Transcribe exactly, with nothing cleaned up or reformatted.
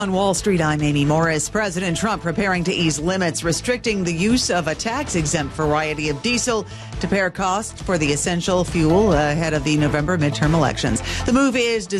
On Wall Street, I'm Amy Morris. President Trump preparing to ease limits, restricting the use of a tax-exempt variety of diesel to pare costs for the essential fuel ahead of the November midterm elections. The move is